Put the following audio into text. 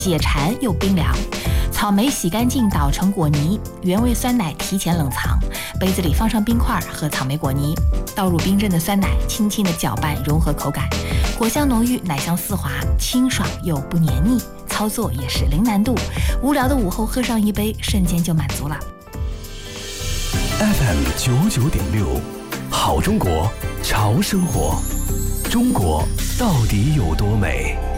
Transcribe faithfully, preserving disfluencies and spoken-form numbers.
解馋又冰凉。草莓洗干净捣成果泥，原味酸奶提前冷藏，杯子里放上冰块和草莓果泥，倒入冰镇的酸奶，轻轻的搅拌融合口感，果香浓郁，奶香丝滑，清爽又不黏腻，操作也是零难度。无聊的午后喝上一杯，瞬间就满足了。 F M 九九点六，好中国，潮生活，中国到底有多美？